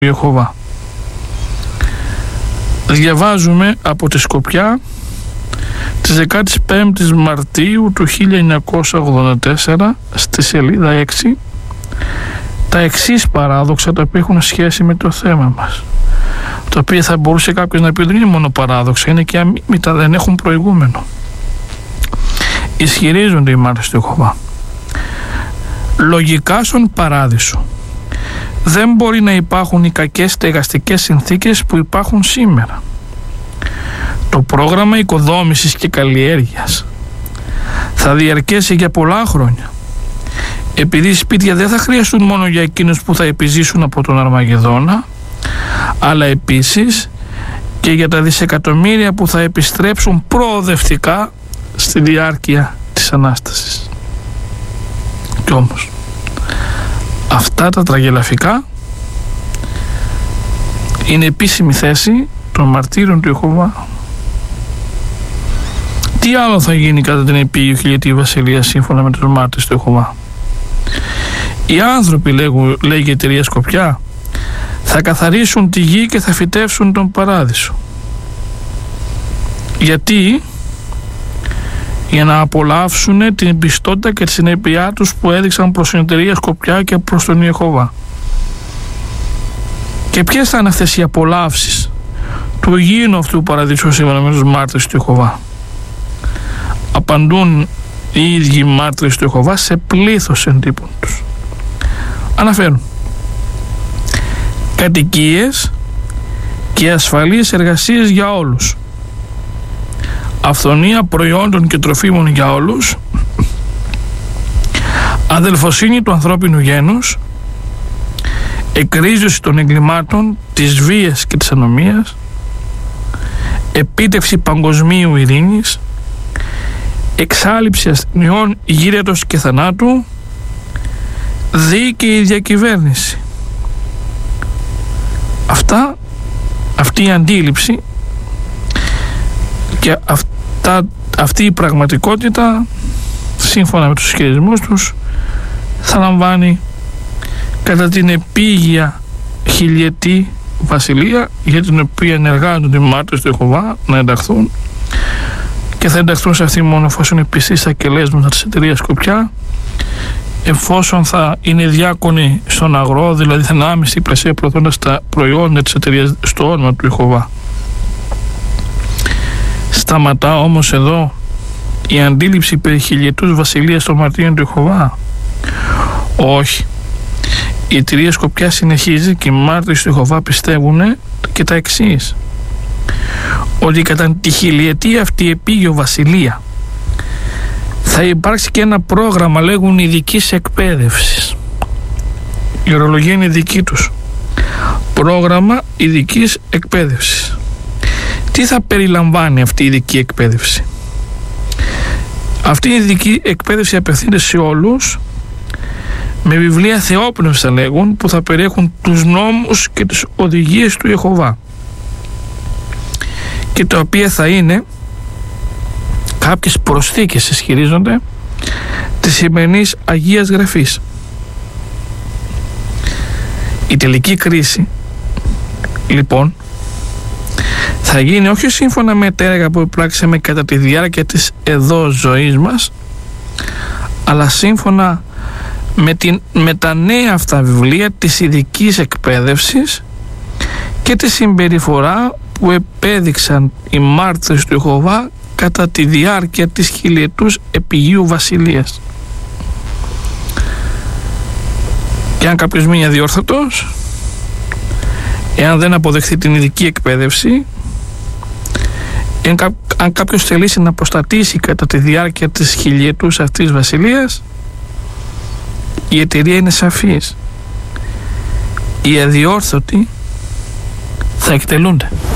Ιεχωβά. Διαβάζουμε από τη Σκοπιά της 15ης Μαρτίου του 1984 στη σελίδα 6 τα εξής παράδοξα, τα οποία έχουν σχέση με το θέμα μας, τα οποία θα μπορούσε κάποιος να πει δεν είναι μόνο παράδοξα, είναι και αμύμητα, δεν έχουν προηγούμενο. Ισχυρίζονται οι μάρτυρες του Ιεχωβά. Λογικά στον παράδεισο δεν μπορεί να υπάρχουν οι κακές στεγαστικές συνθήκες που υπάρχουν σήμερα. Το πρόγραμμα οικοδόμησης και καλλιέργειας θα διαρκέσει για πολλά χρόνια, επειδή οι σπίτια δεν θα χρειαστούν μόνο για εκείνους που θα επιζήσουν από τον Αρμαγεδόνα, αλλά επίσης και για τα δισεκατομμύρια που θα επιστρέψουν προοδευτικά στη διάρκεια της Ανάστασης. Κι όμως αυτά τα τραγελαφικά είναι επίσημη θέση των μαρτύρων του Ιεχωβά. Τι άλλο θα γίνει κατά την επίγειο χιλιετή βασιλεία σύμφωνα με τους μάρτυρες του Ιεχωβά? Οι άνθρωποι, λέγει η εταιρεία Σκοπιά, θα καθαρίσουν τη γη και θα φυτεύσουν τον παράδεισο. Γιατί? Για να απολαύσουν την πιστότητα και τη συνέπειά τους που έδειξαν προς την εταιρεία Σκοπιά και προς τον Ιεχωβά. Και ποιες θα είναι αυτές οι απολαύσεις του γήινου αυτού παραδείσου σύμφωνα με τους μάρτυρες του Ιεχωβά? Απαντούν οι ίδιοι μάρτυρες του Ιεχωβά σε πλήθος εντύπων τους. Αναφέρουν κατοικίες και ασφαλείς εργασίες για όλους, αυθονία προϊόντων και τροφίμων για όλους, αδελφοσύνη του ανθρώπινου γένους, εκρίζωση των εγκλημάτων, της βίας και της ανομίας, επίτευξη παγκοσμίου ειρήνης, εξάλειψη ασθενειών, γύρετος και θανάτου, δίκαιη διακυβέρνηση. Αυτή η αντίληψη και αυτή η πραγματικότητα, σύμφωνα με τους ισχυρισμούς τους, θα λαμβάνει κατά την επίγεια χιλιετή βασιλεία, για την οποία εργάζονται οι μάρτυρες του Ιεχωβά να ενταχθούν, και θα ενταχθούν σε αυτή μόνο εφόσον είναι πιστοί στα κελέσματα της εταιρείας Σκοπιά, εφόσον θα είναι διάκονοι στον αγρό, δηλαδή θα είναι άμεση υπηρεσία προωθώντας τα προϊόντα της εταιρείας στο όνομα του Ιεχωβά. Σταματά όμως εδώ η αντίληψη περί χιλιετούς βασιλείας των μαρτύρων του Ιεχωβά? Όχι. Η εταιρεία Σκοπιά συνεχίζει και οι μάρτυρες του Ιεχωβά πιστεύουν και τα εξής: ότι κατά τη χιλιετή αυτή επίγειο βασιλεία θα υπάρξει και ένα πρόγραμμα, λέγουν, ειδικής εκπαίδευσης. Η ορολογία είναι δική τους. Πρόγραμμα ειδικής εκπαίδευσης. Τι θα περιλαμβάνει αυτή η ειδική εκπαίδευση? Αυτή η ειδική εκπαίδευση απευθύνεται σε όλους, με βιβλία θεόπνευση θα λέγουν, που θα περιέχουν τους νόμους και τις οδηγίες του Ιεχωβά, και τα οποία θα είναι κάποιες προσθήκες, ισχυρίζονται, της σημερινής Αγίας Γραφής. Η τελική κρίση λοιπόν θα γίνει όχι σύμφωνα με τα έργα που επράξαμε κατά τη διάρκεια της εδώ ζωής μας, αλλά σύμφωνα με τα νέα αυτά βιβλία της ειδικής εκπαίδευσης και τη συμπεριφορά που επέδειξαν οι μάρτυρες του Ιεχωβά κατά τη διάρκεια της χιλιετούς επιγείου βασιλείας. Και αν κάποιος μείνει αδιόρθωτος, εάν δεν αποδεχθεί την ειδική εκπαίδευση, αν κάποιος θελήσει να αποστατήσει κατά τη διάρκεια της χιλιετούς αυτής βασιλείας, η εταιρεία είναι σαφής: οι αδιόρθωτοι θα εκτελούνται.